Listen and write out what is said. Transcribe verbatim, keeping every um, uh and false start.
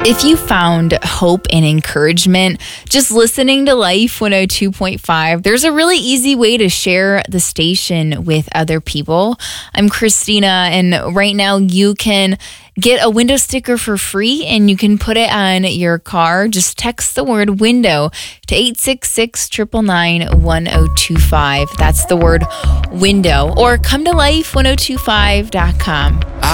If you found hope and encouragement just listening to Life one oh two point five, there's a really easy way to share the station with other people. I'm Christina, and right now you can get a window sticker for free and you can put it on your car. Just text the word window to eight six six, nine nine nine, one oh two five. That's the word window. Or come to life ten twenty-five dot com.